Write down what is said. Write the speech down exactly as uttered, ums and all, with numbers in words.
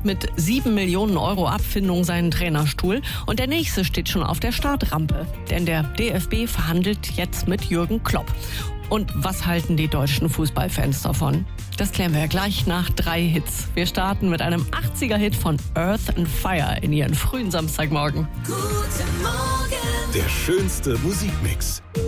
gibt mit sieben Millionen Euro Abfindung seinen Trainerstuhl und der nächste steht schon auf der Startrampe. Denn der D F B verhandelt jetzt mit Jürgen Klopp. Und was halten die deutschen Fußballfans davon? Das klären wir ja gleich nach drei Hits. Wir starten mit einem achtziger-Hit von Earth and Fire in ihren frühen Samstagmorgen. Guten Morgen. Der schönste Musikmix.